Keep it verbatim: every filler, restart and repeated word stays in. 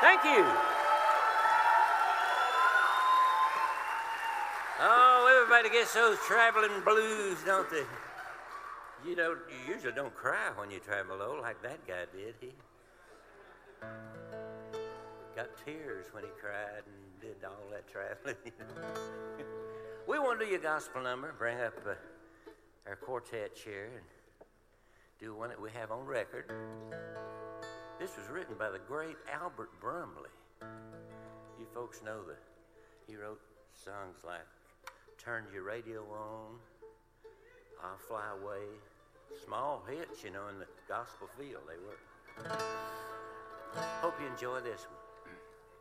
Thank you. Oh, everybody gets those traveling blues, don't they? You don't. You usually don't cry when you travel, though, like that guy did. He got tears when he cried and did all that traveling. We want to do your gospel number, bring up uh, our quartet chair, and do one that we have on record. This was written by the great Albert Brumley. You folks know that he wrote songs like Turn Your Radio On, I'll Fly Away. Small hits, you know, in the gospel field they were. Hope you enjoy this one.